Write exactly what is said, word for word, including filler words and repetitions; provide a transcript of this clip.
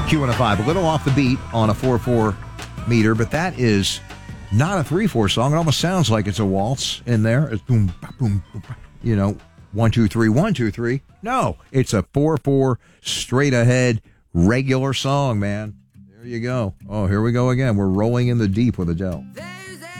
Q one oh five, a little off the beat on a four four meter, but that is not a three four song. It almost sounds like it's a waltz in there. It's boom, ba, boom, boom, ba. You know, one, two, three, one, two, three. No, it's a four four straight ahead regular song, man. There you go. Oh, here we go again. We're rolling in the deep with Adele.